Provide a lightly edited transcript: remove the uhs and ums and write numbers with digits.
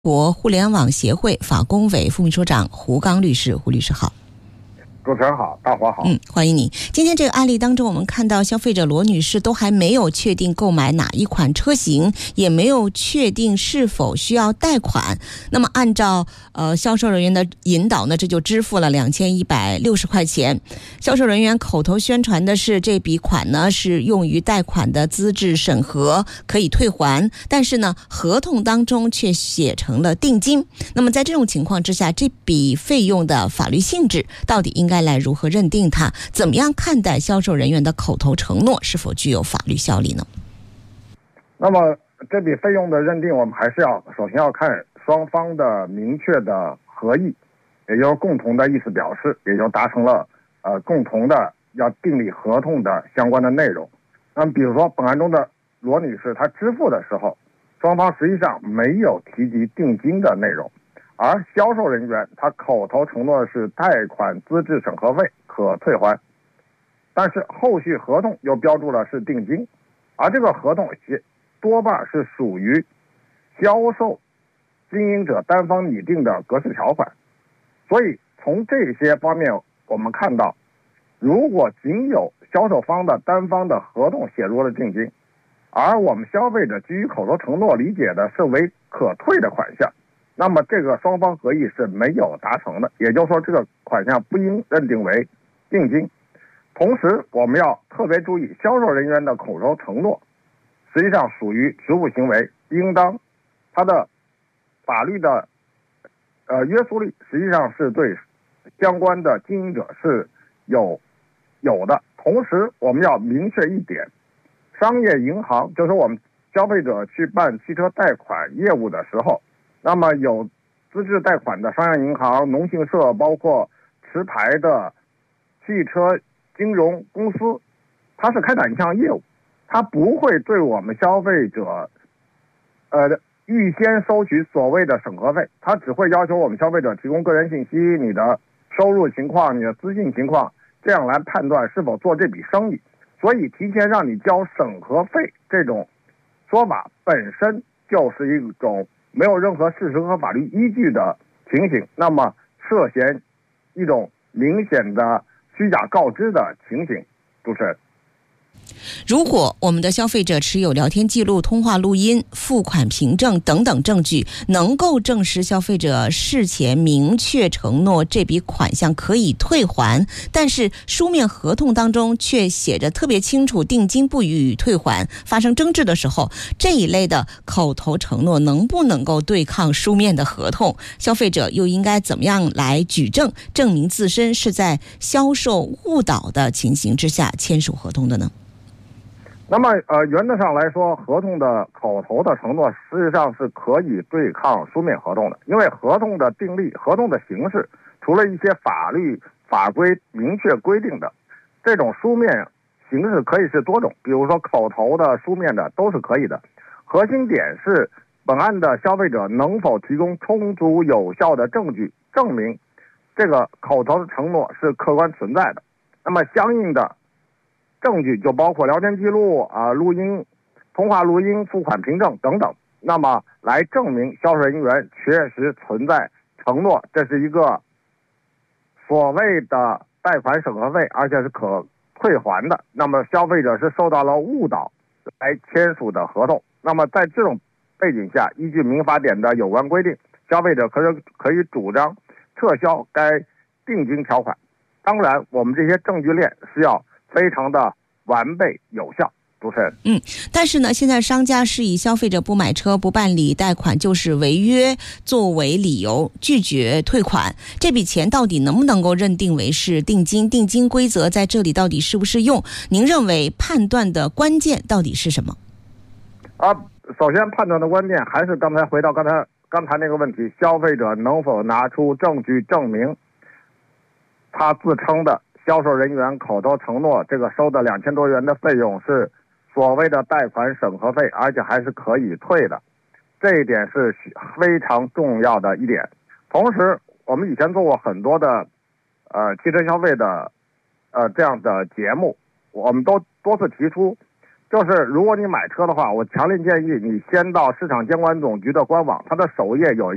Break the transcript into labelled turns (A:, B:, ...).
A: 国互联网协会法工委副秘书长胡刚律师。胡律师好。
B: 主持人好，大伙好。
A: 欢迎你。今天这个案例当中，我们看到消费者罗女士都还没有确定购买哪一款车型，也没有确定是否需要贷款。那么按照销售人员的引导呢，这就支付了2160块钱。销售人员口头宣传的是这笔款呢是用于贷款的资质审核，可以退还，但是呢合同当中却写成了定金。那么在这种情况之下，这笔费用的法律性质到底应该来如何认定它？怎么样看待销售人员的口头承诺是否具有法律效力呢？
B: 那么这笔费用的认定，我们还是首先要看双方的明确的合意，也就是共同的意思表示，也就达成了共同的要订立合同的相关的内容。那么比如说本案中的罗女士，她支付的时候，双方实际上没有提及定金的内容，而销售人员他口头承诺的是贷款资质审核费可退还，但是后续合同又标注了是定金，而这个合同多半是属于销售经营者单方拟定的格式条款。所以从这些方面我们看到，如果仅有销售方的单方的合同写入了定金，而我们消费者基于口头承诺理解的是为可退的款项，那么这个双方合意是没有达成的，也就是说这个款项不应认定为定金。同时我们要特别注意，销售人员的口头承诺实际上属于职务行为，应当它的法律的约束力实际上是对相关的经营者是有的。同时我们要明确一点，商业银行就是我们消费者去办汽车贷款业务的时候，那么有资质贷款的商业银行、农信社，包括持牌的汽车金融公司，它是开展一项业务，它不会对我们消费者预先收取所谓的审核费，它只会要求我们消费者提供个人信息、你的收入情况、你的资金情况，这样来判断是否做这笔生意。所以提前让你交审核费这种说法本身就是一种没有任何事实和法律依据的情形，那么涉嫌一种明显的虚假告知的情形。主持人，
A: 如果我们的消费者持有聊天记录、通话录音、付款凭证等等证据，能够证实消费者事前明确承诺这笔款项可以退还，但是书面合同当中却写着特别清楚定金不予以退还，发生争执的时候，这一类的口头承诺能不能够对抗书面的合同？消费者又应该怎么样来举证，证明自身是在销售误导的情形之下签署合同的呢？
B: 那么原则上来说，合同的口头的承诺实际上是可以对抗书面合同的，因为合同的订立、合同的形式，除了一些法律法规明确规定的，这种书面形式可以是多种，比如说口头的、书面的都是可以的。核心点是本案的消费者能否提供充足有效的证据，证明这个口头的承诺是客观存在的。那么相应的证据就包括聊天记录、录音、通话录音、付款凭证等等，那么来证明销售人员确实存在承诺，这是一个所谓的贷款审核费，而且是可退还的，那么消费者是受到了误导来签署的合同。那么在这种背景下，依据民法典的有关规定，消费者可以主张撤销该定金条款。当然我们这些证据链是要非常的完备有效。主持人，
A: 但是呢，现在商家是以消费者不买车、不办理贷款就是违约作为理由拒绝退款，这笔钱到底能不能够认定为是定金？定金规则在这里到底适不适用？您认为判断的关键到底是什么？
B: 首先判断的关键还是回到刚才那个问题，消费者能否拿出证据证明他自称的销售人员口头承诺这个收的2000多元的费用是所谓的贷款审核费，而且还是可以退的，这一点是非常重要的一点。同时我们以前做过很多的汽车消费的这样的节目，我们都多次提出，就是如果你买车的话，我强烈建议你先到市场监管总局的官网，它的首页有